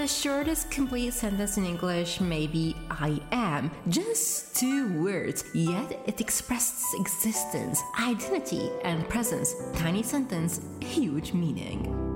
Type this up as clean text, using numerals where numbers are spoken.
The shortest complete sentence in English may be I am. Just 2 words, yet it expresses existence, identity, and presence. Tiny sentence, huge meaning.